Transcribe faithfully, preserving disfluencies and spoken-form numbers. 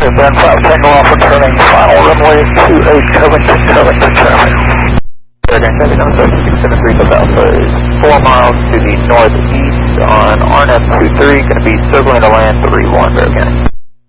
Ben five Tango Alpha turning final runway two eight Covington, Covington traffic. Again, Covington seven six seven three Alpha is four miles to the northeast on R N F two three, going to be circling to land three one, again.